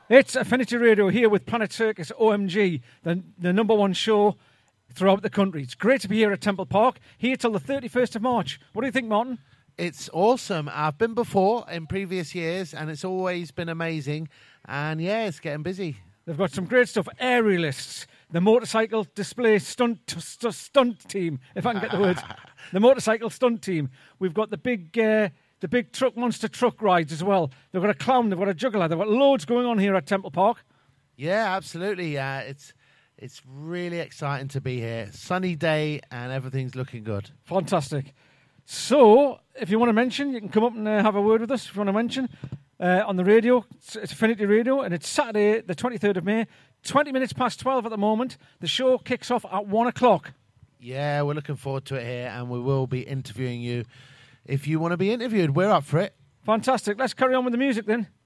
It's Affinity Radio here with Planet Circus OMG, the number one show throughout the country. It's great to be here at Temple Park, here till the 31st of March. What do you think, Martin? It's awesome. I've been before in previous years, and it's always been amazing. And yeah, it's getting busy. They've got some great stuff. Aerialists, the motorcycle display stunt team, if I can get the words. The motorcycle stunt team. We've got the big monster truck rides as well. They've got a clown, they've got a juggler, they've got loads going on here at Temple Park. Yeah, absolutely. It's really exciting to be here. Sunny day and everything's looking good. Fantastic. So, if you want to mention, you can come up and have a word with us if you want to mention on the radio. It's Affinity Radio, and it's Saturday, the 23rd of May, 20 minutes past 12 at the moment. The show kicks off at 1 o'clock. Yeah, we're looking forward to it here, and we will be interviewing you. If you want to be interviewed, we're up for it. Fantastic. Let's carry on with the music then.